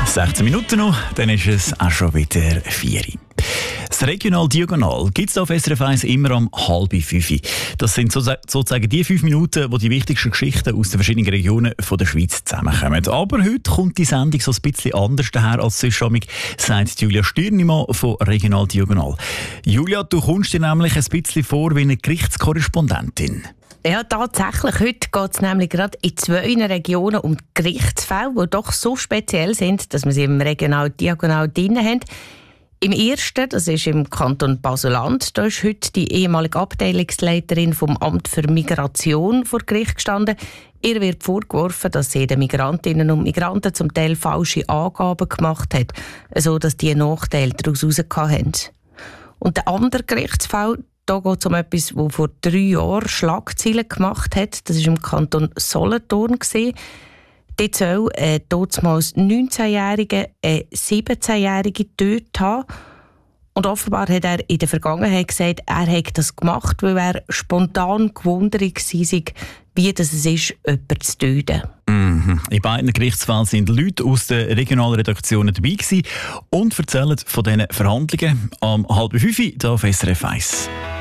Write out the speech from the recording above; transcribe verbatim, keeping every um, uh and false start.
sechzehn Minuten noch, dann ist es auch schon wieder vier. Das Regional Diagonal gibt es auf S R F eins immer um halb fünf. Das sind sozusagen die fünf Minuten, wo die wichtigsten Geschichten aus den verschiedenen Regionen von der Schweiz zusammenkommen. Aber heute kommt die Sendung so ein bisschen anders daher als sonst, sagt Julia Stürnimann von Regional Diagonal. Julia, du kommst dir nämlich ein bisschen vor wie eine Gerichtskorrespondentin. Ja, tatsächlich. Heute geht es nämlich gerade in zwei Regionen um Gerichtsfälle, die doch so speziell sind, dass wir sie im Regional Diagonal drin haben. Im ersten, das ist im Kanton Basel-Land, da ist heute die ehemalige Abteilungsleiterin vom Amt für Migration vor Gericht gestanden. Ihr wird vorgeworfen, dass sie den Migrantinnen und Migranten zum Teil falsche Angaben gemacht hat, sodass die Nachteile daraus herausgekommen haben. Und der andere Gerichtsfall, da geht es um etwas, das vor drei Jahren Schlagzeilen gemacht hat. Das war im Kanton Solothurn. Dort soll ein damals neunzehnjähriger eine siebzehnjährige getötet haben. Und offenbar hat er in der Vergangenheit gesagt, er hätte das gemacht, weil er spontan gewundert war, wie das es ist, jemanden zu töten. Mhm. In beiden Gerichtsfällen sind Leute aus den regionalen Redaktionen dabei gewesen und erzählen von diesen Verhandlungen am halb fünf hier auf S R F eins.